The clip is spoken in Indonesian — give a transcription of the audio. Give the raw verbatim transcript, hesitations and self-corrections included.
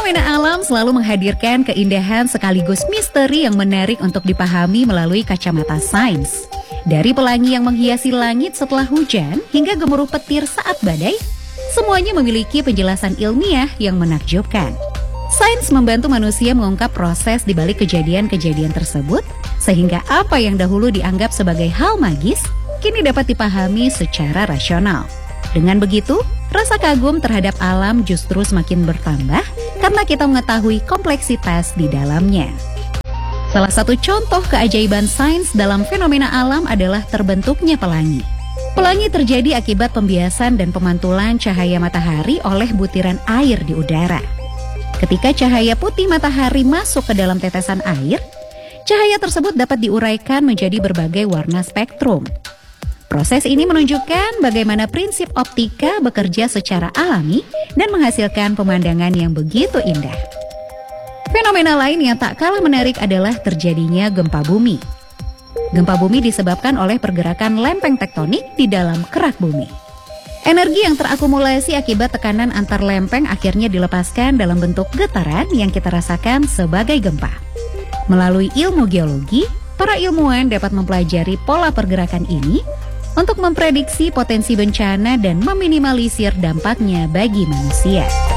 Fenomena alam selalu menghadirkan keindahan sekaligus misteri yang menarik untuk dipahami melalui kacamata sains. Dari pelangi yang menghiasi langit setelah hujan hingga gemuruh petir saat badai, semuanya memiliki penjelasan ilmiah yang menakjubkan. Sains membantu manusia mengungkap proses di balik kejadian-kejadian tersebut, sehingga apa yang dahulu dianggap sebagai hal magis, kini dapat dipahami secara rasional. Dengan begitu, rasa kagum terhadap alam justru semakin bertambah karena kita mengetahui kompleksitas di dalamnya. Salah satu contoh keajaiban sains dalam fenomena alam adalah terbentuknya pelangi. Pelangi terjadi akibat pembiasan dan pemantulan cahaya matahari oleh butiran air di udara. Ketika cahaya putih matahari masuk ke dalam tetesan air, cahaya tersebut dapat diuraikan menjadi berbagai warna spektrum. Proses ini menunjukkan bagaimana prinsip optika bekerja secara alami dan menghasilkan pemandangan yang begitu indah. Fenomena lain yang tak kalah menarik adalah terjadinya gempa bumi. Gempa bumi disebabkan oleh pergerakan lempeng tektonik di dalam kerak bumi. Energi yang terakumulasi akibat tekanan antar lempeng akhirnya dilepaskan dalam bentuk getaran yang kita rasakan sebagai gempa. Melalui ilmu geologi, para ilmuwan dapat mempelajari pola pergerakan ini untuk memprediksi potensi bencana dan meminimalisir dampaknya bagi manusia.